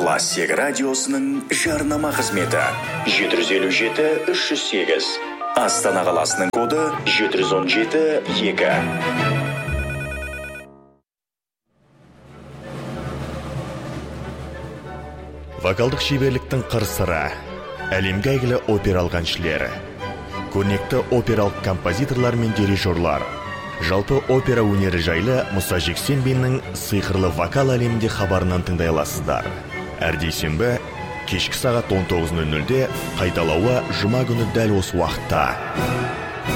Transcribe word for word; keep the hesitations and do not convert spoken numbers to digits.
Классик радиосының жарнама қызметі жеті жүз елу жеті үш жүз сегіз. Астана қаласының коды жеті жүз он жеті екі. Вокалдық шеберліктің қыр-сыры, әлемге әйгілі опералық әншілер, көрнекті опералық композиторлар мен дирижерлар, жалпы опера өнері жайлы Мұса Жексенбиннің сиқырлы вокал әлемінде хабарынан тыңдай аласыздар. Әр дүйсенбі кешкі сағат он тоғыз нөл нөлде, қайталауы жұма күні дәл осы уақытта.